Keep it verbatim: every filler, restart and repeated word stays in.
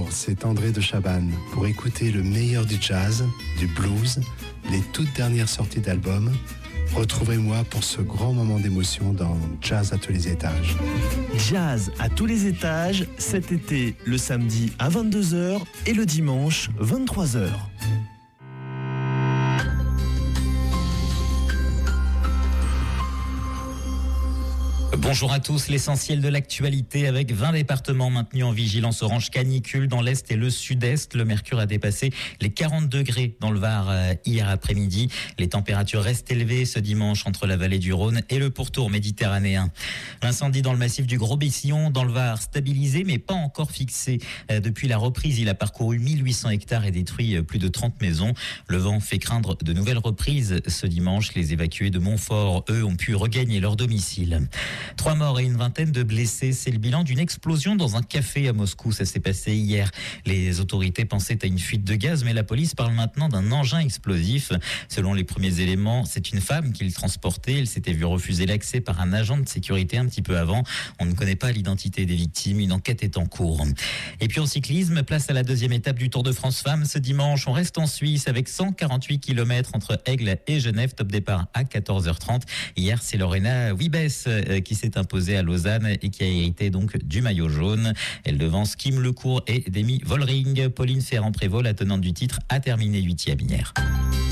Bonjour, c'est André de Chabannes. Pour écouter le meilleur du jazz, du blues, les toutes dernières sorties d'albums, retrouvez-moi pour ce grand moment d'émotion dans Jazz à tous les étages. Jazz à tous les étages, cet été, le samedi à vingt-deux heures et le dimanche vingt-trois heures. Bonjour à tous, l'essentiel de l'actualité avec vingt départements maintenus en vigilance orange canicule dans l'Est et le Sud-Est. Le mercure a dépassé les quarante degrés dans le Var hier après-midi. Les températures restent élevées ce dimanche entre la vallée du Rhône et le pourtour méditerranéen. L'incendie dans le massif du Gros-Bessillon dans le Var stabilisé mais pas encore fixé. Depuis la reprise, il a parcouru mille huit cents hectares et détruit plus de trente maisons. Le vent fait craindre de nouvelles reprises ce dimanche. Les évacués de Montfort, eux, ont pu regagner leur domicile. Trois morts et une vingtaine de blessés, c'est le bilan d'une explosion dans un café à Moscou. Ça s'est passé hier. Les autorités pensaient à une fuite de gaz, mais la police parle maintenant d'un engin explosif. Selon les premiers éléments, c'est une femme qui le transportait. Elle s'était vue refuser l'accès par un agent de sécurité un petit peu avant. On ne connaît pas l'identité des victimes. Une enquête est en cours. Et puis en cyclisme, place à la deuxième étape du Tour de France Femmes. Ce dimanche, on reste en Suisse avec cent quarante-huit kilomètres entre Aigle et Genève. Top départ à quatorze heures trente. Hier, c'est Lorena Wiebes qui s'est imposée à Lausanne et qui a hérité donc du maillot jaune. Elle devance Kim Lecourt et Demi Vollering. Pauline Ferrand-Prévot, la tenante du titre, a terminé huitième hier.